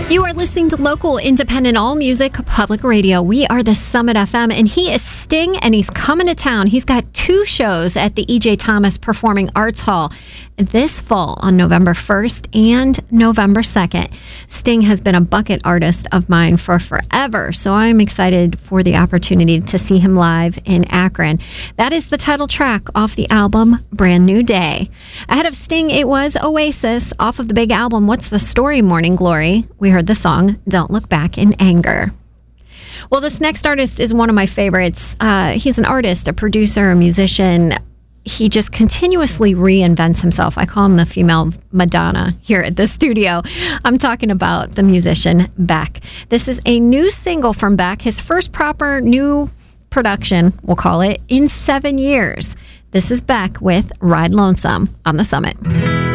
You are listening to local, independent, all-music public radio. We are the Summit FM, and he is Sting, and he's coming to town. He's got 2 shows at the E.J. Thomas Performing Arts Hall this fall on November 1st and November 2nd. Sting has been a bucket artist of mine for forever, so I'm excited for the opportunity to see him live in Akron. That is the title track off the album Brand New Day. Ahead of Sting, it was Oasis off of the big album What's the Story, Morning Glory. We heard the song Don't Look Back in Anger. Well, this next artist is one of my favorites. He's an artist, a producer, a musician. He just continuously reinvents himself. I call him the female Madonna here at the studio. I'm talking about the musician Beck. This is a new single from Beck, his first proper new production, we'll call it, in 7 years. This is Beck with Ride Lonesome on the Summit.